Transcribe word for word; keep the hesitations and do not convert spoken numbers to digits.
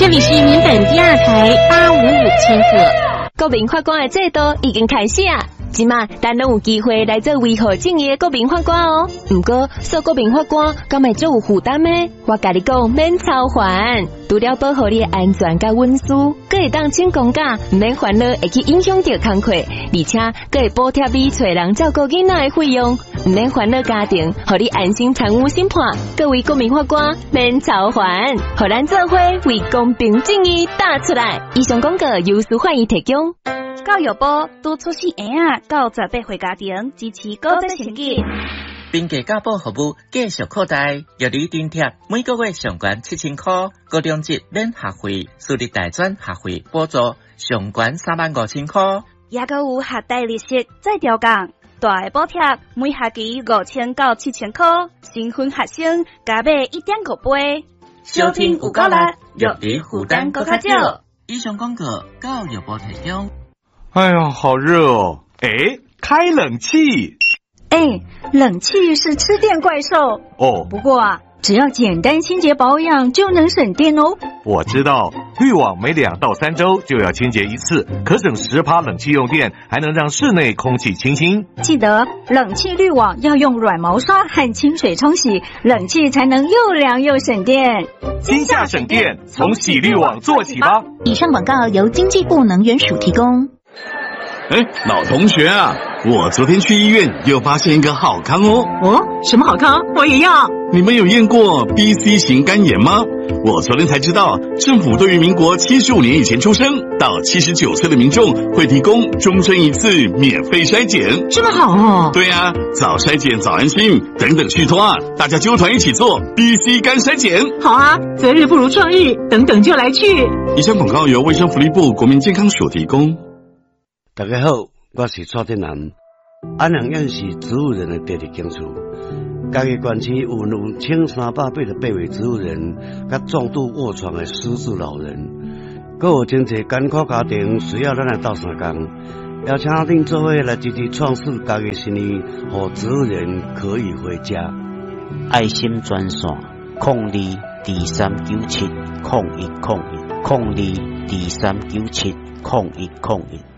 这里是民本第二台八五五千赫。 国民法官的制度已经开始啊！即马咱拢有机会来做维护正义的国民法官哦。不过，做国民法官敢会做有负担呢？我甲你讲，免操烦，除了保护你的安全甲隐私，佫会当请公假，唔免烦恼会去影响到工课，而且佫会补贴你找人照顾囡仔的费用，唔免烦恼家庭，互你安心参与审判。各位国民法官，免操烦，互咱做伙为公平正义打出来。以上广告由司法院提供。 教育部督促新婴儿到十八岁家庭支持高等成绩。 并家教保服务继续扩大，由你津贴每个月上悬七千块，高中级免学费，私立大专学费补助上悬三万五千块， 也个有学贷利息再调降，大的补贴每学期五千到七千块，新婚学生加买一点五倍。 收听有够力，育儿负担更较少。以上广告教育部提供。 哎呀，好热哦！哎，开冷气。 哎，冷气是吃电怪兽哦。 不过啊，只要简单清洁保养就能省电哦。 我知道，滤网每两到三周就要清洁一次，可省十趴冷气用电，还能让室内空气清新。 记得冷气滤网要用软毛刷和清水冲洗，冷气才能又凉又省电。 今夏省电，从洗滤网做起吧。 以上广告由经济部能源署提供。 哎，老同学啊，我昨天去医院又发现一个好康哦。 哦，什么好康？我也要。 你们有验过 B C 型肝炎吗？我昨天才知道，政府对于民国七十五年以前出生到七十九岁的民众会提供终身一次免费筛检。 这么好哦。 对啊，早筛检早安心，等等续托啊，大家揪团一起做 B C 肝筛检。 好啊，择日不如撞日，等等就来去。 以上广告由卫生福利部国民健康署提供。 大家好，我是蔡振南。安阳县是植物人的第二警处，家己县区有有千三百八十八位植物人，甲重度卧床的失智老人，阁有真侪艰苦家庭需要咱来斗相共，邀请恁做伙来支持创世家己生意，让植物人可以回家。 爱心专线：零二二三九七零一零一零二二三九七零一零一。